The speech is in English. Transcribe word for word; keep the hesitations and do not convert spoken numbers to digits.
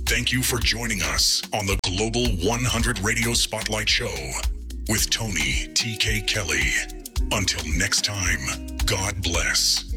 Thank you for joining us on the Global one hundred Radio Spotlight Show with Tony T K Kelly. Until next time, God bless.